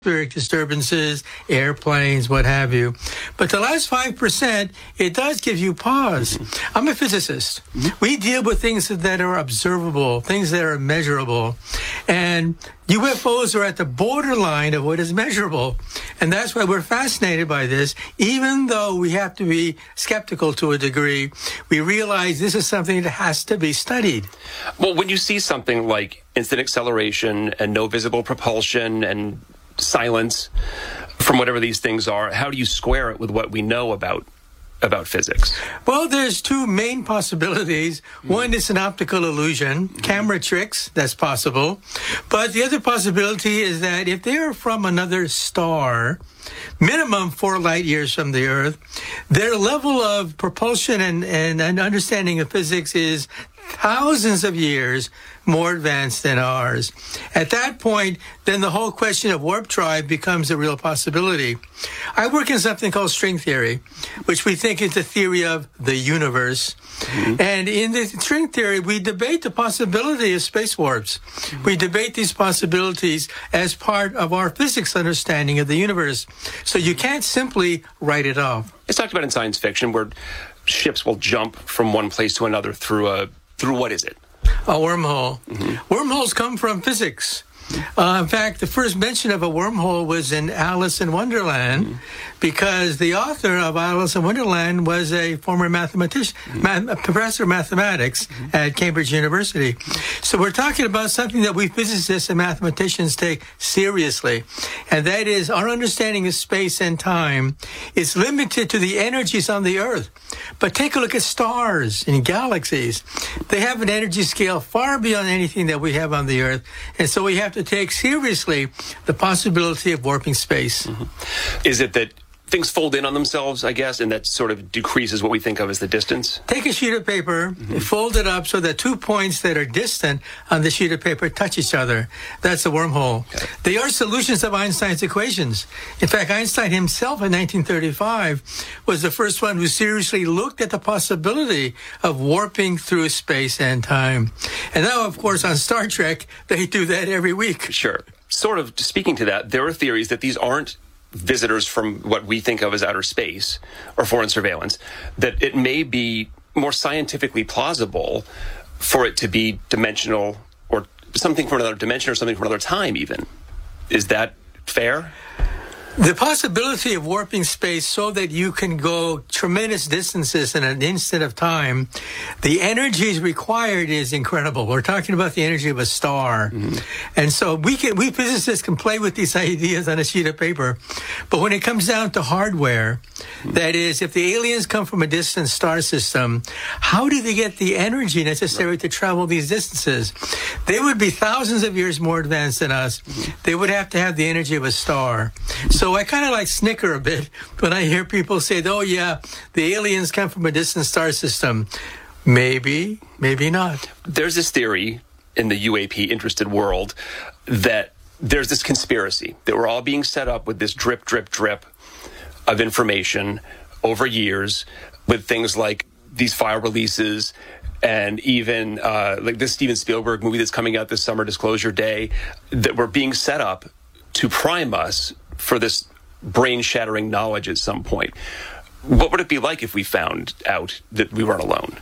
atmospheric disturbances, airplanes, what have you. But the last 5%, it does give you pause. Mm-hmm. I'm a physicist. Mm-hmm. We deal with things that are observable, things that are measurable. And UFOs are at the borderline of what is measurable. And that's why we're fascinated by this. Even though we have to be skeptical to a degree, we realize this is something that has to be studied. Well, when you see something like instant acceleration and no visible propulsion and silence from whatever these things are, how do you square it with what we know about physics? Well, there's two main possibilities. One is an optical illusion, camera tricks, that's possible. But the other possibility is that if they are from another star, minimum 4 light years from the Earth, their level of propulsion and understanding of physics is thousands of years more advanced than ours. At that point, then the whole question of warp drive becomes a real possibility. I work in something called string theory, which we think is the theory of the universe. Mm-hmm. And in the string theory, we debate the possibility of space warps. Mm-hmm. We debate these possibilities as part of our physics understanding of the universe. So you can't simply write it off. It's talked about in science fiction where ships will jump from one place to another through what is it? A wormhole. Mm-hmm. Wormholes come from physics. In fact, the first mention of a wormhole was in Alice in Wonderland, because the author of Alice in Wonderland was a former mathematician, professor of mathematics at Cambridge University. So we're talking about something that we physicists and mathematicians take seriously, and that is our understanding of space and time is limited to the energies on the Earth. But take a look at stars and galaxies. They have an energy scale far beyond anything that we have on the Earth, and so we have to take seriously the possibility of warping space. Mm-hmm. Is it that things fold in on themselves, I guess, and that sort of decreases what we think of as the distance? Take a sheet of paper, fold it up so that 2 points that are distant on the sheet of paper touch each other. That's a wormhole. Okay. They are solutions of Einstein's equations. In fact, Einstein himself in 1935 was the first one who seriously looked at the possibility of warping through space and time. And now, of course, on Star Trek, they do that every week. Sure. Sort of speaking to that, there are theories that these aren't visitors from what we think of as outer space or foreign surveillance, that it may be more scientifically plausible for it to be dimensional or something from another dimension or something from another time even. Is that fair? The possibility of warping space so that you can go tremendous distances in an instant of time, the energy required is incredible. We're talking about the energy of a star. Mm-hmm. And so we physicists can play with these ideas on a sheet of paper. But when it comes down to hardware, that is, if the aliens come from a distant star system, how do they get the energy necessary to travel these distances? They would be thousands of years more advanced than us. They would have to have the energy of a star. So I kind of like snicker a bit when I hear people say, oh, yeah, the aliens come from a distant star system. Maybe, maybe not. There's this theory in the UAP interested world that there's this conspiracy that we're all being set up with this drip, drip, drip of information over years with things like these file releases and even like this Steven Spielberg movie that's coming out this summer, Disclosure Day, that we're being set up to prime us for this brain-shattering knowledge at some point. What would it be like if we found out that we weren't alone?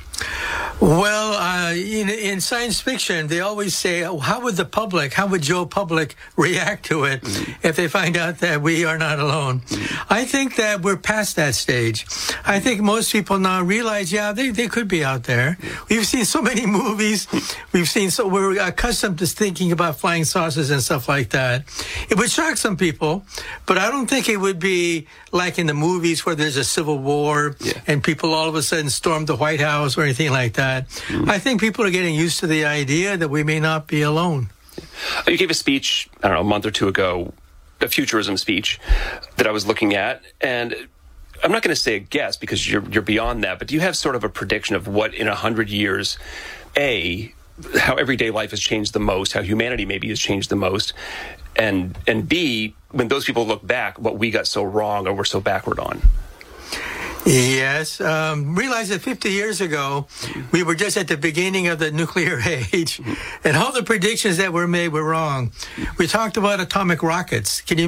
Well, in science fiction, they always say, how would Joe Public react to it if they find out that we are not alone? I think that we're past that stage. I think most people now realize, yeah, they could be out there. We've seen so many movies. We're accustomed to thinking about flying saucers and stuff like that. It would shock some people, but I don't think it would be like in the movies where there's a civil war and people all of a sudden storm the White House or anything like that. I think people are getting used to the idea that we may not be alone. You gave a speech, I don't know, a month or two ago, a futurism speech that I was looking at, and I'm not going to say a guess because you're beyond that, but do you have sort of a prediction of what in 100 years, A, how everyday life has changed the most, how humanity maybe has changed the most, and B, when those people look back, what we got so wrong or we're so backward on? Yes. Realize that 50 years ago, we were just at the beginning of the nuclear age, and all the predictions that were made were wrong. We talked about atomic rockets. Can you